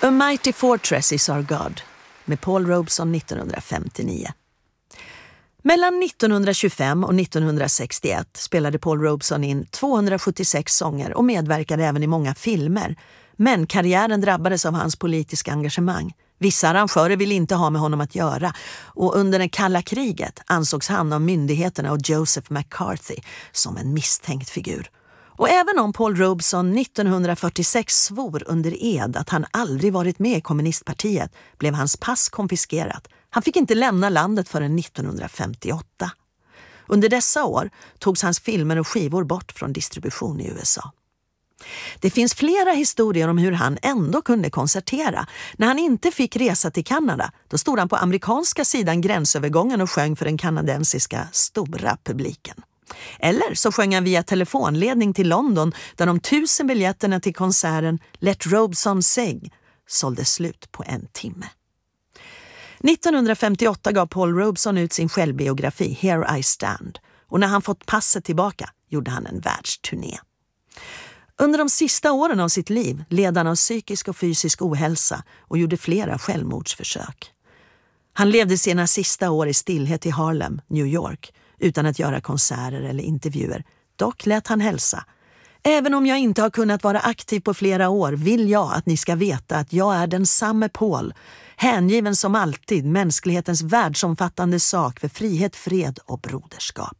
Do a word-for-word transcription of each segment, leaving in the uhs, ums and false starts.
A Mighty Fortress is Our God med Paul Robeson nittonhundrafemtionio. Mellan nittonhundratjugofem och nittonhundrasextioett spelade Paul Robeson in tvåhundrasjuttiosex sånger och medverkade även i många filmer. Men karriären drabbades av hans politiska engagemang. Vissa arrangörer ville inte ha med honom att göra och under det kalla kriget ansågs han av myndigheterna och Joseph McCarthy som en misstänkt figur. Och även om Paul Robeson nittonhundrafyrtiosex svor under ed att han aldrig varit med i kommunistpartiet blev hans pass konfiskerat. Han fick inte lämna landet förrän nittonhundrafemtioåtta. Under dessa år togs hans filmer och skivor bort från distribution i U S A. Det finns flera historier om hur han ändå kunde konsertera. När han inte fick resa till Kanada, då stod han på amerikanska sidan gränsövergången och sjöng för den kanadensiska stora publiken. Eller så sjöng han via telefonledning till London där de tusen biljetterna till konserten Let Robeson Sing sålde slut på en timme. nittonhundrafemtioåtta gav Paul Robeson ut sin självbiografi Here I Stand och när han fått passet tillbaka gjorde han en världsturné. Under de sista åren av sitt liv led han av psykisk och fysisk ohälsa och gjorde flera självmordsförsök. Han levde sina sista år i stillhet i Harlem, New York, utan att göra konserter eller intervjuer. Dock lät han hälsa. Även om jag inte har kunnat vara aktiv på flera år vill jag att ni ska veta att jag är densamme Paul, hängiven som alltid mänsklighetens världsomfattande sak för frihet, fred och broderskap.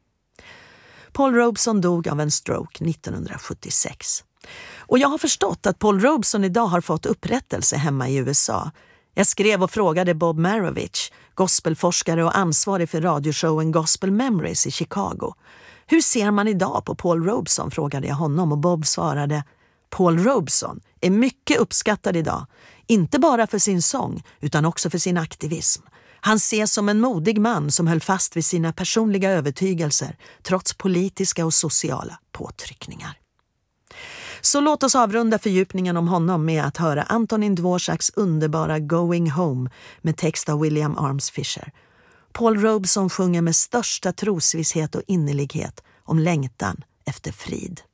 Paul Robeson dog av en stroke nittonhundrasjuttiosex. Och jag har förstått att Paul Robeson idag har fått upprättelse hemma i U S A. Jag skrev och frågade Bob Marovich, gospelforskare och ansvarig för radioshowen Gospel Memories i Chicago. Hur ser man idag på Paul Robeson, frågade jag honom och Bob svarade: Paul Robeson är mycket uppskattad idag, inte bara för sin sång utan också för sin aktivism. Han ses som en modig man som höll fast vid sina personliga övertygelser trots politiska och sociala påtryckningar. Så låt oss avrunda fördjupningen om honom med att höra Antonin Dvoraks underbara Going Home med text av William Arms Fisher. Paul Robeson sjunger med största trosvisshet och innerlighet om längtan efter frid.